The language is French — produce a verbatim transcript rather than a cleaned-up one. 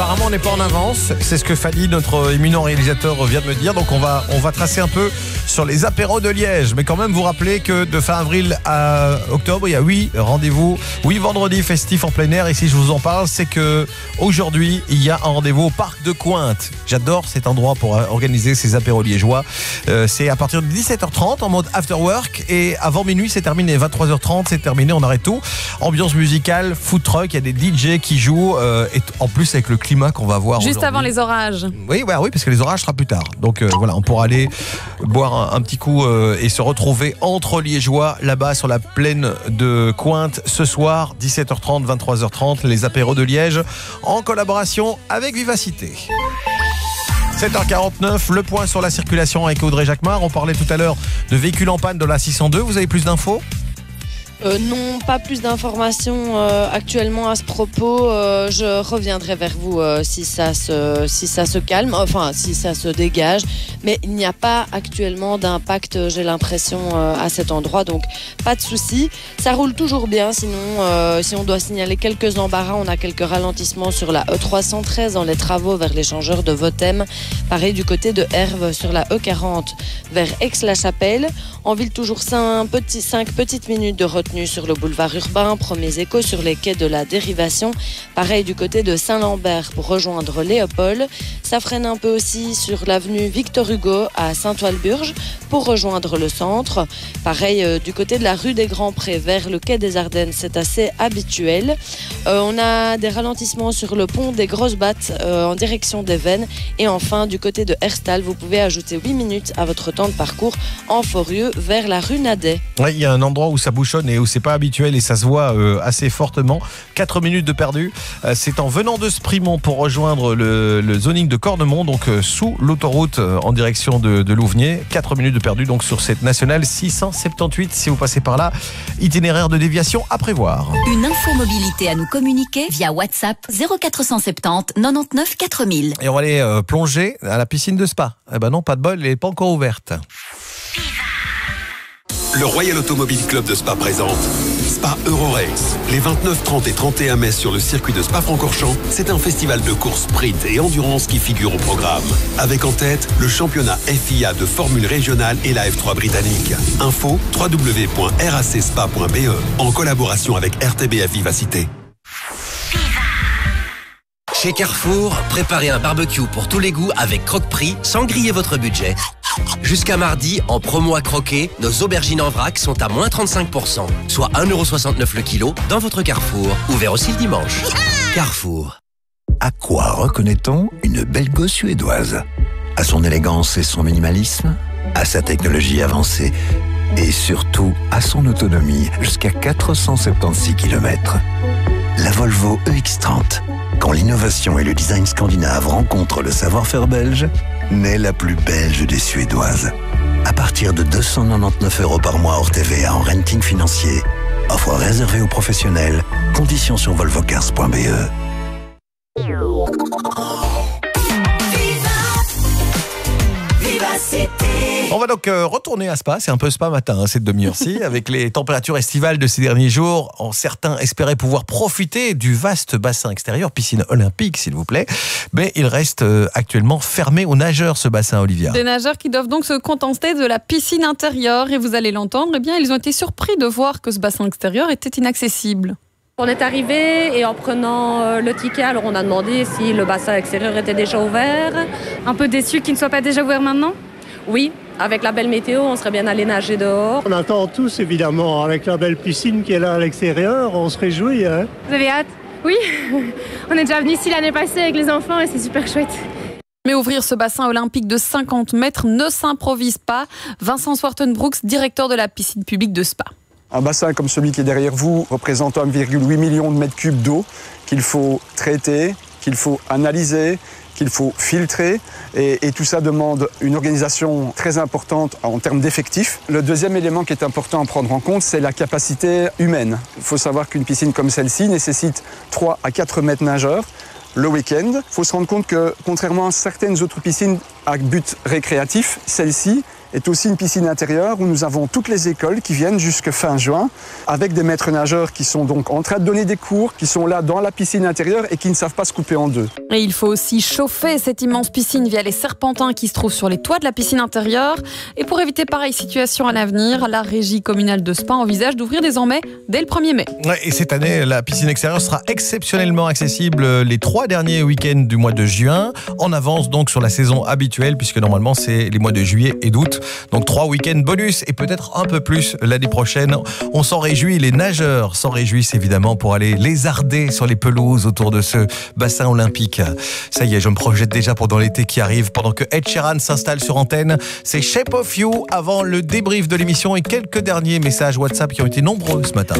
apparemment on n'est pas en avance. C'est ce que Fanny, notre éminent réalisateur, vient de me dire. Donc on va, on va tracer un peu sur les apéros de Liège. Mais quand même vous rappeler que de fin avril à octobre, il y a huit rendez-vous, huit vendredis festifs en plein air. Et si je vous en parle, c'est que aujourd'hui il y a un rendez-vous au parc de Cointe. J'adore cet endroit pour organiser ces apéros liégeois. Euh, c'est à partir de dix-sept heures trente en mode after work. Et avant minuit c'est terminé. vingt-trois heures trente c'est terminé, on arrête tout. Ambiance musicale, food truck, il y a des D J qui jouent. Euh, et en plus avec le climat qu'on va avoir juste aujourd'hui. Avant les orages. Oui, ouais, oui, parce que les orages sera plus tard. Donc euh, voilà, on pourra aller boire un, un petit coup euh, et se retrouver entre Liégeois là-bas sur la plaine de Cointe ce soir, dix-sept heures trente, vingt-trois heures trente, les apéros de Liège en collaboration avec Vivacité. sept heures quarante-neuf, le point sur la circulation avec Audrey Jacquemart. On parlait tout à l'heure de véhicules en panne de la six cent deux. Vous avez plus d'infos ? Euh, non, pas plus d'informations euh, actuellement à ce propos. Euh, je reviendrai vers vous euh, si ça se, si ça se calme, enfin si ça se dégage. Mais il n'y a pas actuellement d'impact, j'ai l'impression, euh, à cet endroit. Donc pas de souci. Ça roule toujours bien. Sinon, euh, si on doit signaler quelques embarras, on a quelques ralentissements sur la E trois cent treize dans les travaux vers l'échangeur de Votem. Pareil du côté de Herve sur la E quarante vers Aix-la-Chapelle. En ville, toujours cinq petites minutes de retenue sur le boulevard urbain, premiers échos sur les quais de la dérivation. Pareil du côté de Saint-Lambert pour rejoindre Léopold. Ça freine un peu aussi sur l'avenue Victor Hugo à Saint-Ouen-le-Burge pour rejoindre le centre. Pareil euh, du côté de la rue des Grands Prés vers le quai des Ardennes, c'est assez habituel. Euh, on a des ralentissements sur le pont des Grosses Battes euh, en direction des Vennes. Et enfin du côté de Herstal, vous pouvez ajouter huit minutes à votre temps de parcours en Forieux vers la rue Nadet. Oui, il y a un endroit où ça bouchonne et où c'est pas habituel et ça se voit euh, assez fortement. quatre minutes de perdu. Euh, c'est en venant de Sprimont pour rejoindre le, le zoning de Cornemont, donc euh, sous l'autoroute euh, en direction de, de Louvnier. quatre minutes de perdu donc sur cette nationale six cent soixante-dix-huit. Si vous passez par là, itinéraire de déviation à prévoir. Une info mobilité à nous communiquer via WhatsApp zéro quatre cent soixante-dix quatre-vingt-dix-neuf quatre mille. Et on va aller euh, plonger à la piscine de Spa. Eh ben non, pas de bol, elle n'est pas encore ouverte. Le Royal Automobile Club de Spa présente Spa Eurorace. Les vingt-neuf, trente et trente et un mai sur le circuit de Spa-Francorchamps, c'est un festival de courses sprint et endurance qui figure au programme. Avec en tête le championnat F I A de formule régionale et la F trois britannique. Info w w w point r a c spa point b e en collaboration avec R T B F Vivacité. Chez Carrefour, préparez un barbecue pour tous les goûts avec Croque-Prix sans griller votre budget. Jusqu'à mardi, en promo à croquer, nos aubergines en vrac sont à moins trente-cinq pour cent, soit un euro soixante-neuf le kilo dans votre Carrefour. Ouvert aussi le dimanche. Carrefour. À quoi reconnaît-on une belle gosse suédoise ? À son élégance et son minimalisme ? À sa technologie avancée ? Et surtout, à son autonomie, jusqu'à quatre cent soixante-seize kilomètres. La Volvo E X trente. Quand l'innovation et le design scandinave rencontrent le savoir-faire belge, naît la plus belge des Suédoises. À partir de deux cent quatre-vingt-dix-neuf euros par mois hors T V A en renting financier. Offre réservée aux professionnels. Conditions sur volvocars point b e. On va donc euh, retourner à Spa, c'est un peu Spa matin hein, cette demi-heure-ci, avec les températures estivales de ces derniers jours. En certains espéraient pouvoir profiter du vaste bassin extérieur, piscine olympique s'il vous plaît, mais il reste euh, actuellement fermé aux nageurs ce bassin, Olivia. Des nageurs qui doivent donc se contenter de la piscine intérieure et vous allez l'entendre, eh bien ils ont été surpris de voir que ce bassin extérieur était inaccessible. On est arrivé et en prenant le ticket, alors on a demandé si le bassin extérieur était déjà ouvert. Un peu déçu qu'il ne soit pas déjà ouvert maintenant ? Oui, avec la belle météo, on serait bien allé nager dehors. On attend tous évidemment, avec la belle piscine qui est là à l'extérieur, on se réjouit. Hein. Vous avez hâte ? Oui, on est déjà venu ici l'année passée avec les enfants et c'est super chouette. Mais ouvrir ce bassin olympique de cinquante mètres ne s'improvise pas. Vincent Swartenbrooks, directeur de la piscine publique de Spa. Un bassin comme celui qui est derrière vous représente un virgule huit million de mètres cubes d'eau qu'il faut traiter, qu'il faut analyser, qu'il faut filtrer et, et tout ça demande une organisation très importante en termes d'effectifs. Le deuxième élément qui est important à prendre en compte, c'est la capacité humaine. Il faut savoir qu'une piscine comme celle-ci nécessite trois à quatre maîtres nageurs le week-end. Il faut se rendre compte que contrairement à certaines autres piscines à but récréatif, celle-ci est aussi une piscine intérieure où nous avons toutes les écoles qui viennent jusque fin juin, avec des maîtres nageurs qui sont donc en train de donner des cours, qui sont là dans la piscine intérieure et qui ne savent pas se couper en deux. Et il faut aussi chauffer cette immense piscine via les serpentins qui se trouvent sur les toits de la piscine intérieure. Et pour éviter pareille situation à l'avenir, la régie communale de Spa envisage d'ouvrir désormais dès le premier mai. Ouais, et cette année, la piscine extérieure sera exceptionnellement accessible les trois derniers week-ends du mois de juin, en avance donc sur la saison habituelle, puisque normalement c'est les mois de juillet et d'août. Donc trois week-ends bonus et peut-être un peu plus l'année prochaine. On s'en réjouit, les nageurs s'en réjouissent évidemment pour aller lézarder sur les pelouses autour de ce bassin olympique. Ça y est, je me projette déjà pendant l'été qui arrive, pendant que Ed Sheeran s'installe sur antenne. C'est Shape of You avant le débrief de l'émission et quelques derniers messages WhatsApp qui ont été nombreux ce matin.